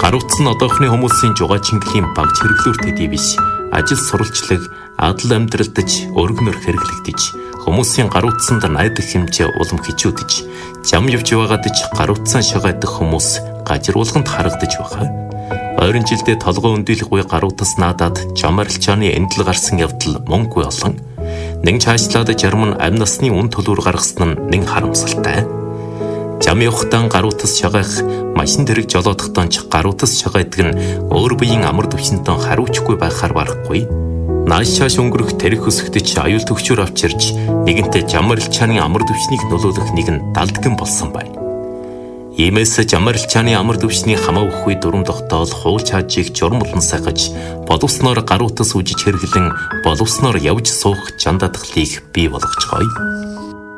Гар утас нь одоохны хүмүүсийн жугаачин баг хэрэглүүр төдий биш. Ажил сурвалжлаг, адал амьдралдаж, өргөнөр хэрэглэгдэж, хүмүүсийн гар утсанд найдах хэмжээ улам хичүүдэж, зам явж байгаадаж гар утсаа шагайдах хүмүүс гажруулганд харагдаж байгаа. Ойрын жилдээ толгой өндөлгүй гар утас наадаад жам арилжааны эндэл гарсан явдал мөнгөгүй олон. Нэг цаашлаад жарим нь амь насны үн төлөөр гаргасан нь нэг харамсалтай. Зам явахдаа гар утас шагайх, машин тэрэг жолоодохдоо гар утас шагайдаг нь өөр биеийн амар төвшөнтөө хариуцгүй байхаар барахгүй. Нааш шааш өнгөрөх тэрэг хөсгөдөж аюул төвчөр авчирч нэгэнтээ зам арилжааны амар төвшнийг нөлөөлөх нэгэн далдган болсон байна. Иймээс зам арилжааны амар төвшний хамаагүй дүрм тогтоол хууль чаажийг журмлан сахаж, боловсноор гар утас үжиж хэрэглэн боловсноор явж суух чандадгалыг бий болгоцгоё.